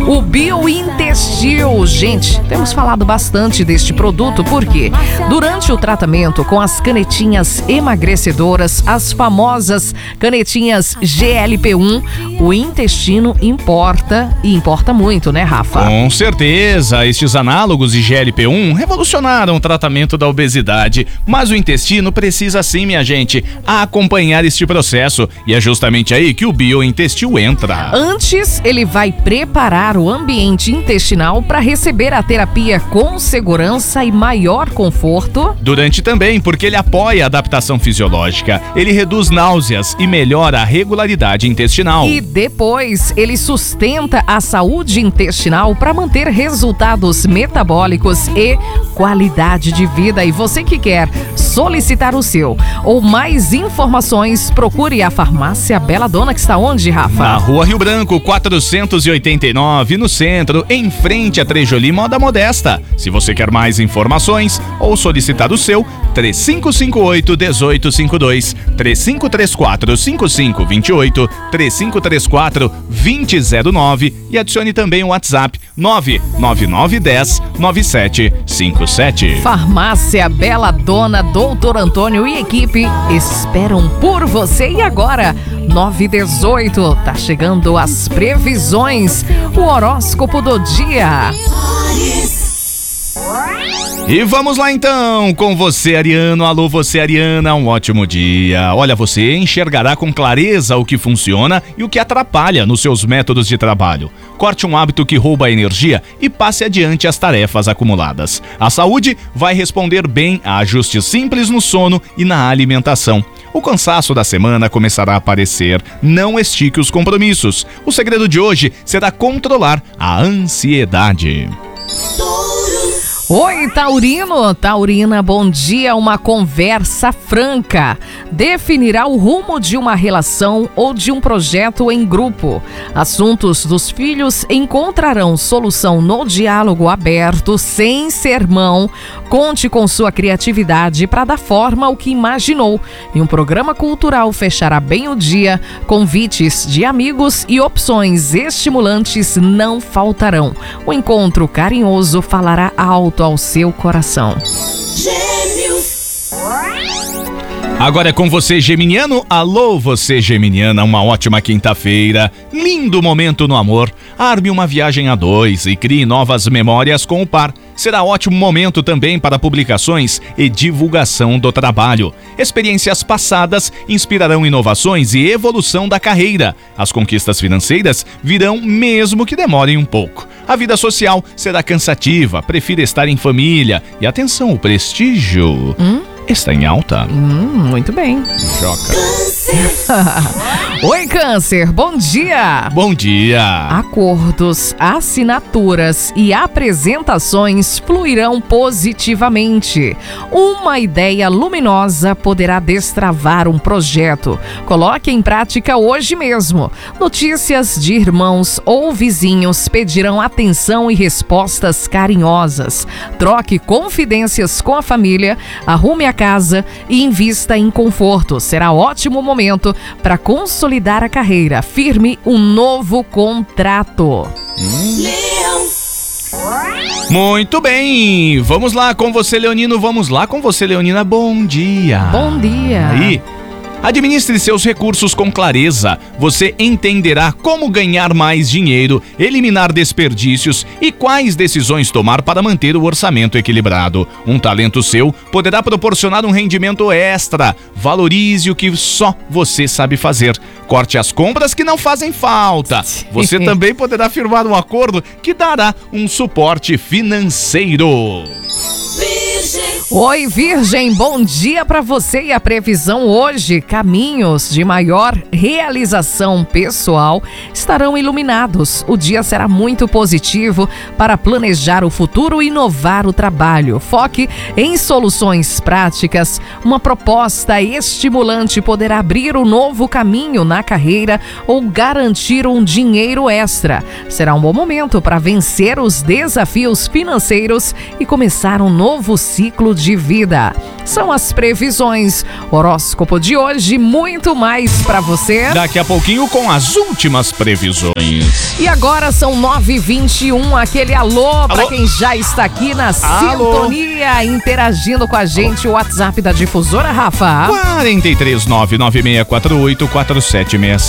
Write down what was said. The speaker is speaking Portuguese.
O Biointestil. Gente, temos falado bastante deste produto porque durante o tratamento com as canetinhas emagrecedoras, as famosas canetinhas GLP-1, o intestino importa e importa muito, né, Rafa? Com certeza, estes análogos de GLP-1 revolucionaram o tratamento da obesidade, mas o intestino precisa sim, minha gente, acompanhar este processo e é justamente aí que o Biointestil entra. Antes, ele vai preparar o ambiente intestinal para receber a terapia com segurança e maior conforto. Durante também, porque ele apoia a adaptação fisiológica, ele reduz náuseas e melhora a regularidade intestinal. E depois, ele sustenta a saúde intestinal para manter resultados metabólicos e qualidade de vida. E você que quer solicitar o seu ou mais informações, procure a Farmácia Bela Dona, que está onde, Rafa? Na Rua Rio Branco, 489, no centro, em frente a Trejoli Moda Modesta. Se você quer mais informações ou solicitar o seu, 3558-1852, 3534-5528, 3534-2009 e adicione também o WhatsApp 99910-9757. Farmácia Bela Dona, Doutor Antônio e equipe esperam por você. E agora, 9h18, tá chegando as previsões, o horóscopo do dia. E vamos lá então, com você, Ariano. Alô, você, Ariana, um ótimo dia. Olha, você enxergará com clareza o que funciona e o que atrapalha nos seus métodos de trabalho. Corte um hábito que rouba a energia e passe adiante as tarefas acumuladas. A saúde vai responder bem a ajustes simples no sono e na alimentação. O cansaço da semana começará a aparecer. Não estique os compromissos. O segredo de hoje será controlar a ansiedade. Oi, Taurino, Taurina, bom dia. Uma conversa franca definirá o rumo de uma relação ou de um projeto em grupo. Assuntos dos filhos encontrarão solução no diálogo aberto, sem sermão. Conte com sua criatividade para dar forma ao que imaginou. E um programa cultural fechará bem o dia. Convites de amigos e opções estimulantes não faltarão. O encontro carinhoso falará alto ao seu coração. Gêmeos. Agora é com você, geminiano. Alô, você, geminiana, uma ótima quinta-feira. Lindo momento no amor. Arme uma viagem a dois e crie novas memórias com o par. Será ótimo momento também para publicações e divulgação do trabalho. Experiências passadas inspirarão inovações e evolução da carreira. As conquistas financeiras virão mesmo que demorem um pouco. A vida social será cansativa, prefira estar em família. E atenção, o prestígio está em alta. Muito bem. Joca. Oi, Câncer, bom dia. Bom dia. Acordos, assinaturas e apresentações fluirão positivamente. Uma ideia luminosa poderá destravar um projeto. Coloque em prática hoje mesmo. Notícias de irmãos ou vizinhos pedirão atenção e respostas carinhosas. Troque confidências com a família, arrume a casa e invista em conforto. Será ótimo momento para consolidar a carreira. Firme um novo contrato. Leão. Muito bem, vamos lá com você, Leonino, vamos lá com você, Leonina, bom dia. Bom dia. Aí, administre seus recursos com clareza. Você entenderá como ganhar mais dinheiro, eliminar desperdícios e quais decisões tomar para manter o orçamento equilibrado. Um talento seu poderá proporcionar um rendimento extra. Valorize o que só você sabe fazer. Corte as compras que não fazem falta. Você também poderá firmar um acordo que dará um suporte financeiro. Oi, Virgem, bom dia para você e a previsão hoje. Caminhos de maior realização pessoal estarão iluminados. O dia será muito positivo para planejar o futuro e inovar o trabalho. Foque em soluções práticas. Uma proposta estimulante poderá abrir um novo caminho na carreira ou garantir um dinheiro extra. Será um bom momento para vencer os desafios financeiros e começar um novo ciclo de vida. São as previsões, horóscopo de hoje, muito mais para você. Daqui a pouquinho com as últimas previsões. E agora são 9h21, aquele alô para quem já está aqui na sintonia, interagindo com a gente, o WhatsApp da Difusora, Rafa. 43996484765.